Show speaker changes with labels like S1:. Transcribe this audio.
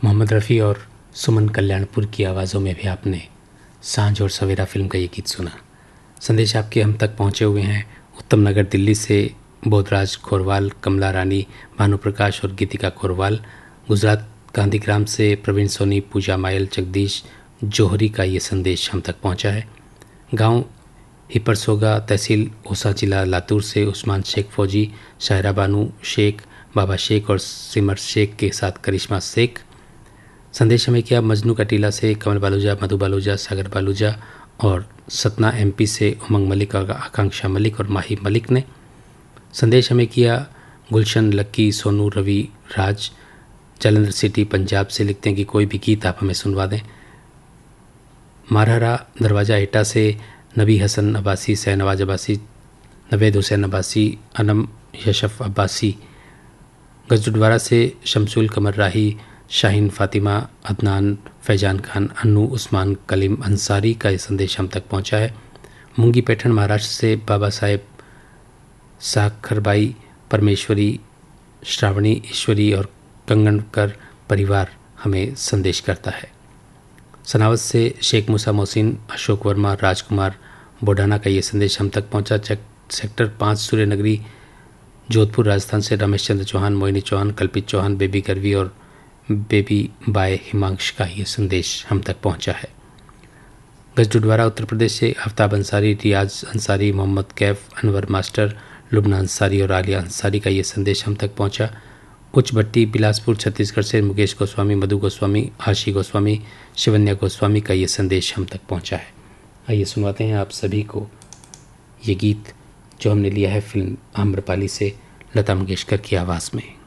S1: मोहम्मद रफ़ी और सुमन कल्याणपुर की आवाज़ों में भी आपने सांझ और सवेरा फिल्म का ये गीत सुना। संदेश आपके हम तक पहुँचे हुए हैं उत्तम नगर दिल्ली से बोधराज खोरवाल, कमला रानी, भानुप्रकाश और गीतिका खोरवाल। गुजरात गांधीग्राम से प्रवीण सोनी, पूजा मायल, जगदीश जोहरी का ये संदेश हम तक पहुँचा है। गांव हिपरसोगा, तहसील ओसा, जिला लातूर से उस्मान शेख फौजी, शायरा बानू शेख, बाबा शेख और सिमर शेख के साथ करिश्मा शेख। संदेश हमें किया मजनू कटीला से कमल बालूजा, मधु बालूजा, सागर बालूजा और सतना एमपी से उमंग मलिक और आकांक्षा मलिक और माही मलिक ने। संदेश हमें किया गुलशन, लक्की, सोनू, रवि, राज जालंधर सिटी पंजाब से। लिखते हैं कि कोई भी गीत आप हमें सुनवा दें। मारहरा दरवाज़ा एटा से नबी हसन अब्बासी, शहनवाज अब्बासी, नवेद हुसैन अब्बासी, अनम यशफ अब्बासी। गजडवारा से शमसुल कमर राही, शाहीन फातिमा, अदनान, फैजान खान, अन्नू, उस्मान, कलीम अंसारी का ये संदेश हम तक पहुंचा है। मुंगी पैठण महाराष्ट्र से बाबा साहेब साखरबाई, परमेश्वरी, श्रावणी, ईश्वरी और कंगनकर परिवार हमें संदेश करता है। सनावत से शेख मूसा मोहसिन, अशोक वर्मा, राजकुमार बोडाना का ये संदेश हम तक पहुंचा। सेक्टर 5 सूर्य नगरी जोधपुर राजस्थान से रमेश चंद्र चौहान, मोहिनी चौहान, कल्पित चौहान, बेबी करवी और बेबी बाय हिमांश का ये संदेश हम तक पहुंचा है। गजडुडवारा उत्तर प्रदेश से आफ्ताब अंसारी, रियाज अंसारी, मोहम्मद कैफ, अनवर मास्टर, लुबना अंसारी और आलिया अंसारी का ये संदेश हम तक पहुंचा। उच्च भट्टी बिलासपुर छत्तीसगढ़ से मुकेश गोस्वामी, मधु गोस्वामी, आशी गोस्वामी, शिवन्या गोस्वामी का ये संदेश हम तक पहुंचा है। आइए सुनवाते हैं आप सभी को ये गीत जो हमने लिया है फिल्म आम्रपाली से, लता मंगेशकर की आवाज़ में।